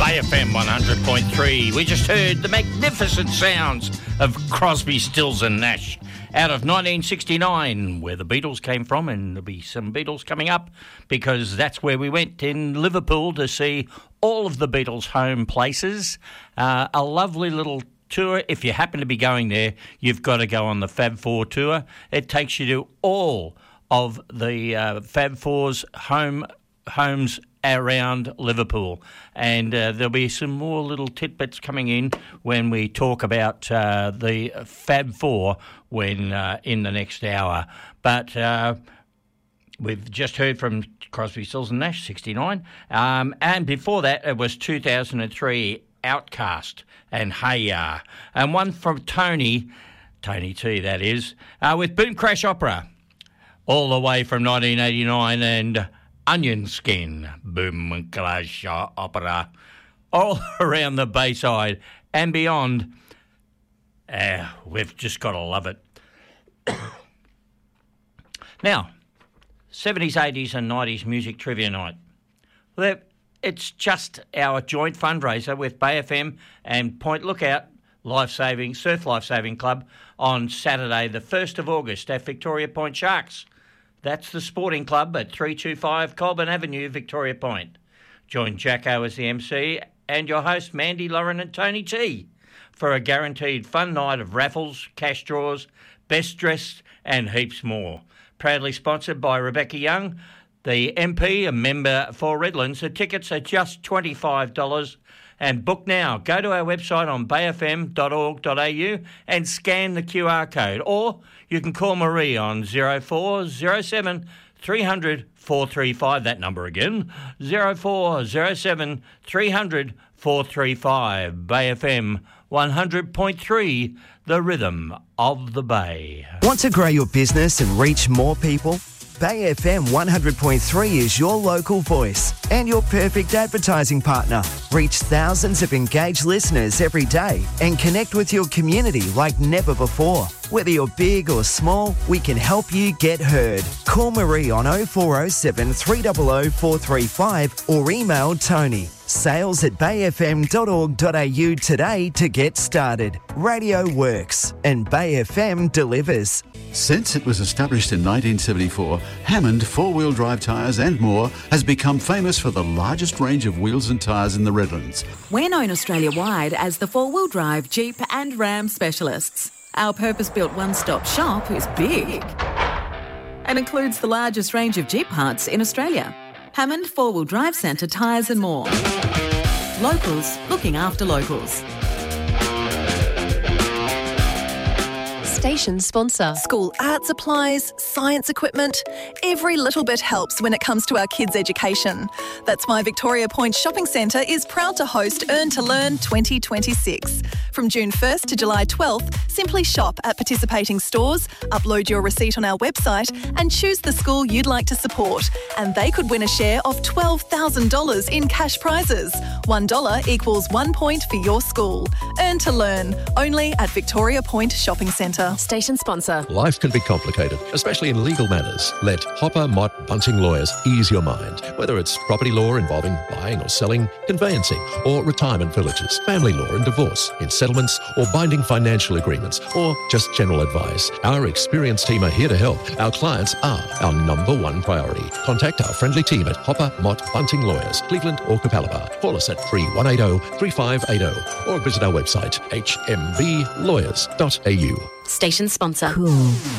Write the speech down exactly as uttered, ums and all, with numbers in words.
Bay F M one hundred point three. We just heard the magnificent sounds of Crosby, Stills and Nash out of nineteen sixty-nine, where the Beatles came from, and there'll be some Beatles coming up because that's where we went in Liverpool to see all of the Beatles' home places. Uh, a lovely little tour. If you happen to be going there, you've got to go on the Fab Four tour. It takes you to all of the uh, Fab Four's home homes around Liverpool, and uh, there'll be some more little tidbits coming in when we talk about uh, the Fab Four when uh, in the next hour. But uh, we've just heard from Crosby, Stills and Nash, sixty-nine, um, and before that it was two thousand three, Outcast and Hey Ya, and one from Tony, Tony T, that is, uh, with Boom Crash Opera, all the way from nineteen eighty-nine, and Onion Skin, Boom Crash Opera, all around the Bayside and beyond. Uh, we've just got to love it. Now, seventies, eighties and nineties music trivia night. Well, it's just our joint fundraiser with Bay F M and Point Lookout Life Saving Surf Life Saving Club on Saturday, the first of August at Victoria Point Sharks. That's the sporting club at three two five Colburn Avenue, Victoria Point. Join Jacko as the M C and your host, Mandy, Lauren and Tony T, for a guaranteed fun night of raffles, cash draws, best dressed and heaps more. Proudly sponsored by Rebecca Young, the M P, a member for Redlands. The tickets are just twenty-five dollars. And book now. Go to our website on bay f m dot org dot a u and scan the Q R code. Or you can call Marie on zero four zero seven three hundred four three five. That number again, zero four zero seven three hundred four three five. Bay F M one hundred point three, the rhythm of the Bay. Want to grow your business and reach more people? Bay F M one hundred point three is your local voice and your perfect advertising partner. Reach thousands of engaged listeners every day and connect with your community like never before. Whether you're big or small, we can help you get heard. Call Marie on oh four oh seven three hundred four three five or email Tony. Sales at bay f m dot org dot a u today to get started. Radio works and Bay F M delivers. Since it was established in nineteen seventy-four, Hammond four-wheel drive tyres and more has become famous for the largest range of wheels and tyres in the Redlands. We're known Australia-wide as the four-wheel drive, Jeep and Ram specialists. Our purpose-built one-stop shop is big and includes the largest range of Jeep parts in Australia. Hammond Four-Wheel Drive Centre tyres and more. Locals looking after locals. Station sponsor. School art supplies, science equipment. Every little bit helps when it comes to our kids' education. That's why Victoria Point Shopping Centre is proud to host Earn to Learn twenty twenty-six. From June first to July twelfth, simply shop at participating stores, upload your receipt on our website and choose the school you'd like to support. And they could win a share of twelve thousand dollars in cash prizes. one dollar equals one point for your school. Earn to Learn, only at Victoria Point Shopping Centre. Station sponsor. Life can be complicated, especially in legal matters. Let Hopper Mott Bunting Lawyers ease your mind. Whether it's property law involving buying or selling, conveyancing or retirement villages, family law and divorce, in settlements or binding financial agreements, or just general advice, our experienced team are here to help. Our clients are our number one priority. Contact our friendly team at Hopper Mott Bunting Lawyers, Cleveland or Capalaba. Call us at three one eight zero, three five eight zero or visit our website h m b lawyers dot a u. Station sponsor. Cool.